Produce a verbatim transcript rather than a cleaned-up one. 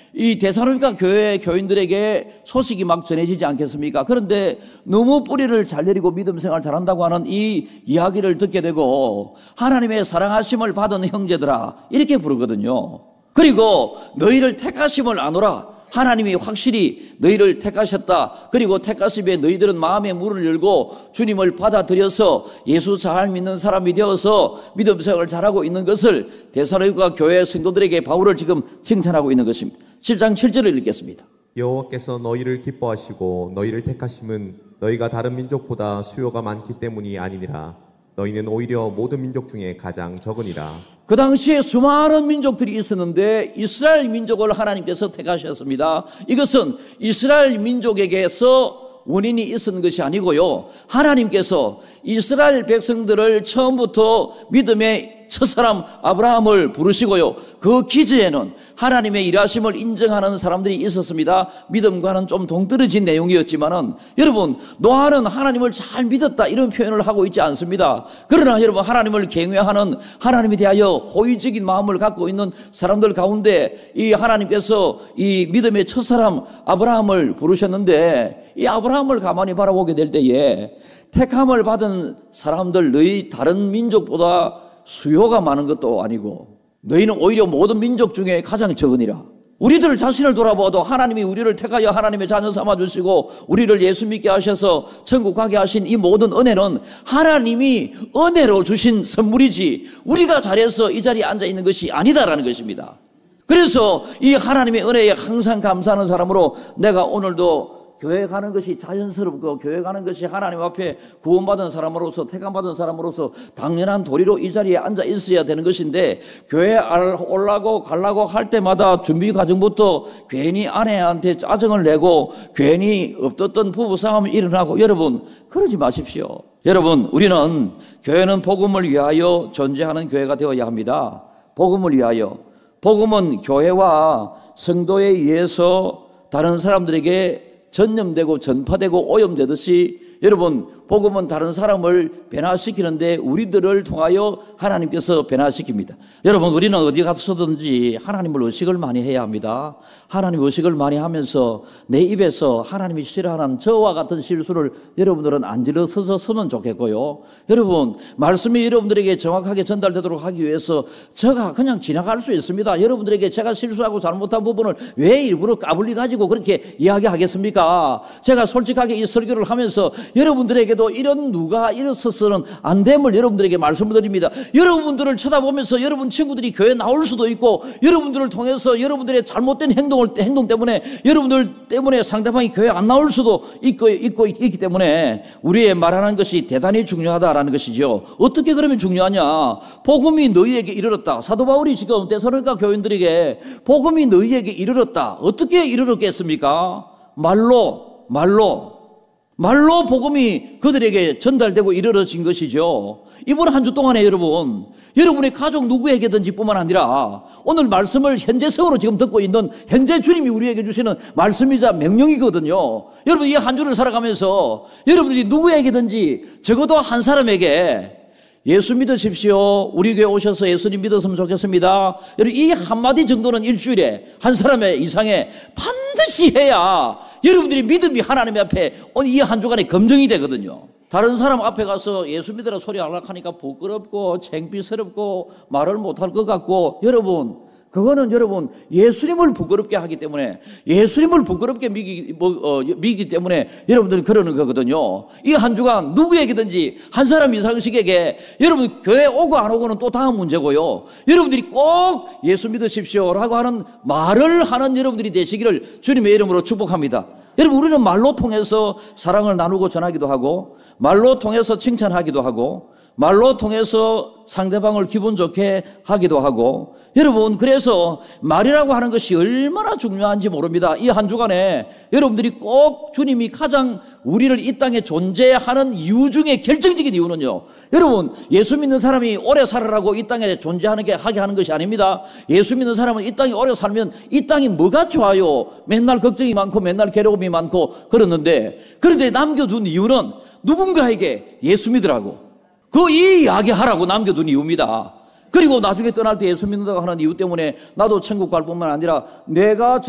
이 데살로니가 교회 교인들에게 소식이 막 전해지지 않겠습니까? 그런데 너무 뿌리를 잘 내리고 믿음 생활 잘한다고 하는 이 이야기를 듣게 되고 하나님의 사랑하심을 받은 형제들아 이렇게 부르거든요. 그리고 너희를 택하심을 아노라. 하나님이 확실히 너희를 택하셨다. 그리고 택하심에 너희들은 마음의 문을 열고 주님을 받아들여서 예수 잘 믿는 사람이 되어서 믿음 생활을 잘하고 있는 것을 데살로니가 교회 성도들에게 바울을 지금 칭찬하고 있는 것입니다. 칠 장 칠 절을 읽겠습니다. 여호와께서 너희를 기뻐하시고 너희를 택하심은 너희가 다른 민족보다 수요가 많기 때문이 아니니라. 너희는 오히려 모든 민족 중에 가장 적으니라. 그 당시에 수많은 민족들이 있었는데 이스라엘 민족을 하나님께서 택하셨습니다. 이것은 이스라엘 민족에게서 원인이 있었는 것이 아니고요. 하나님께서 이스라엘 백성들을 처음부터 믿음의 첫사람 아브라함을 부르시고요. 그 기저에는 하나님의 일하심을 인정하는 사람들이 있었습니다. 믿음과는 좀 동떨어진 내용이었지만은 여러분 노아는 하나님을 잘 믿었다 이런 표현을 하고 있지 않습니다. 그러나 여러분 하나님을 경외하는 하나님에 대하여 호의적인 마음을 갖고 있는 사람들 가운데 이 하나님께서 이 믿음의 첫사람 아브라함을 부르셨는데 이 아브라함을 가만히 바라보게 될 때에 택함을 받은 사람들 너희 다른 민족보다 수요가 많은 것도 아니고 너희는 오히려 모든 민족 중에 가장 적으니라. 우리들 자신을 돌아봐도 하나님이 우리를 택하여 하나님의 자녀 삼아주시고 우리를 예수 믿게 하셔서 천국 가게 하신 이 모든 은혜는 하나님이 은혜로 주신 선물이지 우리가 잘해서 이 자리에 앉아있는 것이 아니다라는 것입니다. 그래서 이 하나님의 은혜에 항상 감사하는 사람으로 내가 오늘도 교회 가는 것이 자연스럽고 교회 가는 것이 하나님 앞에 구원받은 사람으로서 택함받은 사람으로서 당연한 도리로 이 자리에 앉아 있어야 되는 것인데 교회 올라고 가려고 할 때마다 준비 과정부터 괜히 아내한테 짜증을 내고 괜히 없었던 부부싸움이 일어나고 여러분 그러지 마십시오. 여러분 우리는 교회는 복음을 위하여 존재하는 교회가 되어야 합니다. 복음을 위하여. 복음은 교회와 성도에 의해서 다른 사람들에게 전염되고 전파되고 오염되듯이 여러분 복음은 다른 사람을 변화시키는데 우리들을 통하여 하나님께서 변화시킵니다. 여러분 우리는 어디 가서든지 하나님을 의식을 많이 해야 합니다. 하나님 의식을 많이 하면서 내 입에서 하나님이 싫어하는 저와 같은 실수를 여러분들은 안 질러서서는 좋겠고요. 여러분 말씀이 여러분들에게 정확하게 전달되도록 하기 위해서 제가 그냥 지나갈 수 있습니다. 여러분들에게 제가 실수하고 잘못한 부분을 왜 일부러 까불리 가지고 그렇게 이야기하겠습니까? 제가 솔직하게 이 설교를 하면서 여러분들에게도 이런 누가 일어서서는 안 됨을 여러분들에게 말씀을 드립니다. 여러분들을 쳐다보면서 여러분 친구들이 교회 나올 수도 있고 여러분들을 통해서 여러분들의 잘못된 행동을, 행동 때문에 여러분들 때문에 상대방이 교회 안 나올 수도 있고, 있고 있기 때문에 우리의 말하는 것이 대단히 중요하다라는 것이죠. 어떻게 그러면 중요하냐? 복음이 너희에게 이르렀다. 사도 바울이 지금 데살로니가 교인들에게 복음이 너희에게 이르렀다. 어떻게 이르렀겠습니까? 말로, 말로. 말로 복음이 그들에게 전달되고 이르러진 것이죠. 이번 한 주 동안에 여러분, 여러분의 가족 누구에게든지 뿐만 아니라 오늘 말씀을 현재성으로 지금 듣고 있는 현재 주님이 우리에게 주시는 말씀이자 명령이거든요. 여러분 이 한 주를 살아가면서 여러분들이 누구에게든지 적어도 한 사람에게 예수 믿으십시오. 우리 교회 오셔서 예수님 믿었으면 좋겠습니다. 여러분 이 한마디 정도는 일주일에 한 사람의 이상에 반드시 해야 여러분들이 믿음이 하나님 앞에 오늘 이 한 주간에 검증이 되거든요. 다른 사람 앞에 가서 예수 믿으라 소리 하려고 하니까 부끄럽고 창피스럽고 말을 못할 것 같고 여러분 그거는 여러분 예수님을 부끄럽게 하기 때문에 예수님을 부끄럽게 미기, 뭐, 어, 미기 때문에 여러분들은 그러는 거거든요. 이 한 주간 누구에게든지 한 사람 이상씩에게 여러분 교회 오고 안 오고는 또 다음 문제고요. 여러분들이 꼭 예수 믿으십시오라고 하는 말을 하는 여러분들이 되시기를 주님의 이름으로 축복합니다. 여러분 우리는 말로 통해서 사랑을 나누고 전하기도 하고 말로 통해서 칭찬하기도 하고 말로 통해서 상대방을 기분 좋게 하기도 하고 여러분 그래서 말이라고 하는 것이 얼마나 중요한지 모릅니다. 이 한 주간에 여러분들이 꼭 주님이 가장 우리를 이 땅에 존재하는 이유 중에 결정적인 이유는요. 여러분 예수 믿는 사람이 오래 살아라고 이 땅에 존재하는 게 하게 하는 것이 아닙니다. 예수 믿는 사람은 이 땅에 오래 살면 이 땅이 뭐가 좋아요. 맨날 걱정이 많고 맨날 괴로움이 많고 그러는데 그런데 남겨둔 이유는 누군가에게 예수 믿으라고 그 이 이야기하라고 남겨둔 이유입니다. 그리고 나중에 떠날 때 예수 믿는다고 하는 이유 때문에 나도 천국 갈 뿐만 아니라 내가